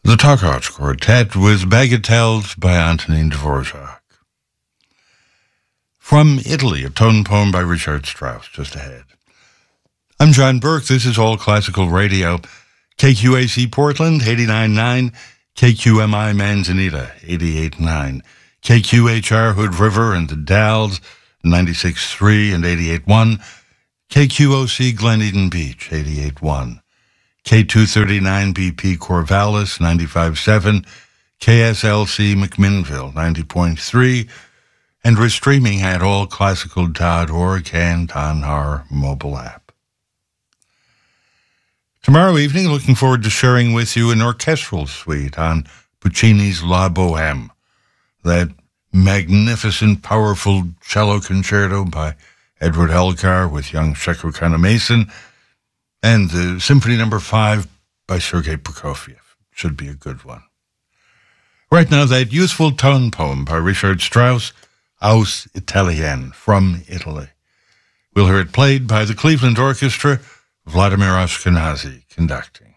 The Tokaj Quartet was Bagatelles by Antonin Dvorak. From Italy, a tone poem by Richard Strauss, just ahead. I'm John Burke. This is All Classical Radio. KQAC Portland, 89.9. KQMI Manzanita, 88.9. KQHR Hood River and the Dalles, 96.3 and 88.1. KQOC Glen Eden Beach, 88.1. K239 BP Corvallis, 95.7, KSLC McMinnville, 90.3, and we're streaming at allclassical.org and on our mobile app. Tomorrow evening, looking forward to sharing with you an orchestral suite on Puccini's La Bohème, that magnificent, powerful cello concerto by Edward Elgar with young Shekhar Mason, and the Symphony No. 5 by Sergei Prokofiev. Should be a good one. Right now, that youthful tone poem by Richard Strauss, Aus Italien, from Italy. We'll hear it played by the Cleveland Orchestra, Vladimir Ashkenazy conducting.